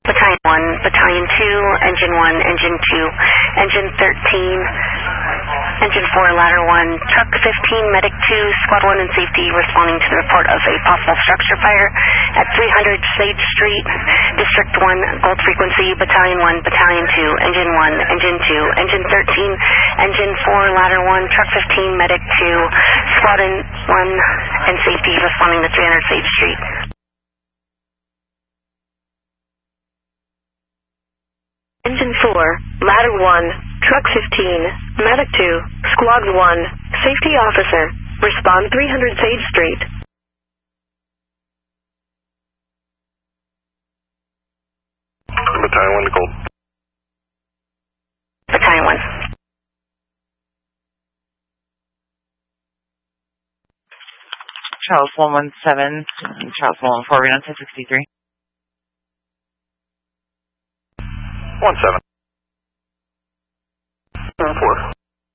Battalion 1, Battalion 2, Engine 1, Engine 2, Engine 13, Engine 4, Ladder 1, Truck 15, Medic 2, Squad 1 and Safety responding to the report of a possible structure fire at 300 Sage Street, District 1, Gold Frequency, Battalion 1, Battalion 2, Engine 1, Engine 2, Engine 13, Engine 4, Ladder 1, Truck 15, Medic 2, Squad 1 and Safety responding to 300 Sage Street. Engine 4, Ladder 1, Truck 15, Medic 2, Squad 1, Safety Officer, respond 300 Sage Street. Battalion 1 to Gold. Battalion 1. Charles 117, Charles 114, we're on 1063. 17. 4.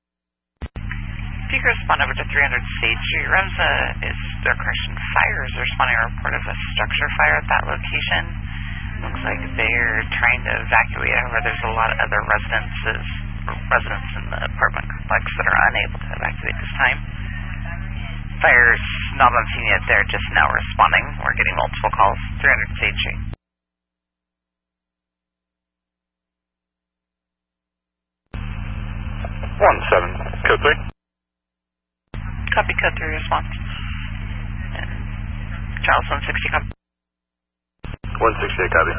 If you could respond over to 300 Sage Street, REMSA fire is responding to a report of a structure fire at that location. Looks like they're trying to evacuate. However, there's a lot of other residents in the apartment complex that are unable to evacuate this time. Fire's not on scene yet. They're just now responding. We're getting multiple calls. 300 Sage Street. 17. Code 3. Copy, Code 3 response. And Charles 160, copy. 168, copy.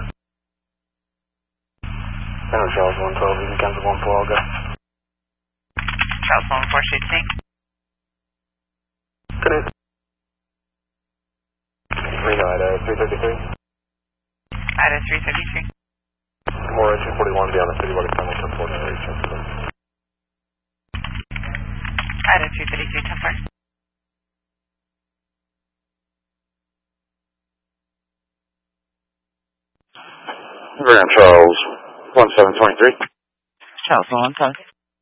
And Charles 112, you can cancel 14, I'll go. Charles 114, shoot tank. Good evening. Reno at 333. Ida 333. More 241 beyond the city, what tunnel to 4 Ida 333, 10-4. Grand Charles 1723. Charles 117.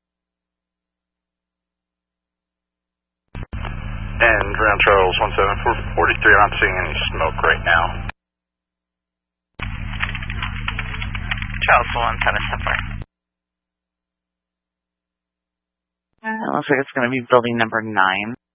And Grand Charles 17443, I'm not seeing any smoke right now. Charles 117, 10-4. It looks like it's going to be building number 9.